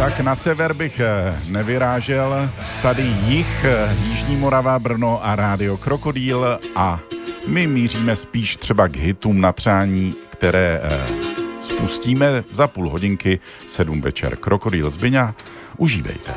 Tak na sever bych nevyrážel, tady Jižní Morava, Brno a Rádio Krokodýl a my míříme spíš třeba k hitům na přání, které spustíme za půl hodinky v 7 večer. Krokodýl Zbyňa, užívejte.